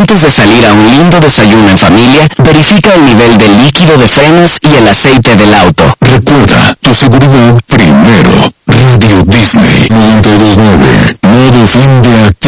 Antes de salir a un lindo desayuno en familia, verifica el nivel de líquido de frenos y el aceite del auto. Recuerda, tu seguridad primero. Radio Disney 92.9. Modo fin de actividad.